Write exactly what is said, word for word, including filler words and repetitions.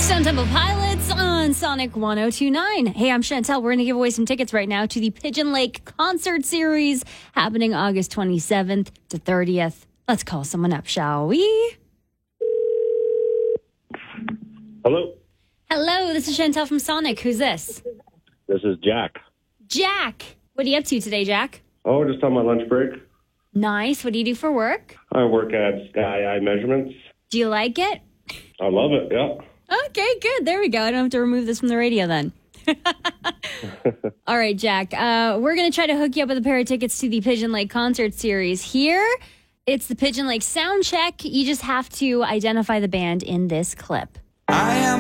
Stone Temple Pilots on Sonic one oh two point nine. Hey, I'm Chantel. We're going to give away some tickets right now to the Pigeon Lake Concert Series happening August twenty-seventh to thirtieth. Let's call someone up, shall we? Hello. Hello, this is Chantel from Sonic. Who's this? This is Jack. Jack. What are you up to today, Jack? Oh, just on my lunch break. Nice. What do you do for work? I work at Sky Eye Measurements. Do you like it? I love it, yeah. Okay, good. There we go. I don't have to remove this from the radio then. All right, Jack. Uh, we're going to try to hook you up with a pair of tickets to the Pigeon Lake Concert Series. Here, it's the Pigeon Lake Sound Check. You just have to identify the band in this clip. I am